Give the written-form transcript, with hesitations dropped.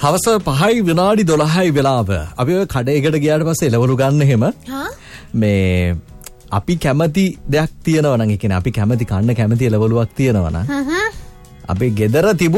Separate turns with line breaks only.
හවස 5යි විනාඩි 12යි වෙලාව. අපි ඔය කඩේකට ගියාට පස්සේ එළවලු ගන්න එහෙම. මේ අපි කැමති දෙයක් තියෙනවා නම් ඒ කියන්නේ අපි කැමති කන්න කැමති එළවලුවක් තියෙනවා නම්. අපේ ගෙදර තිබු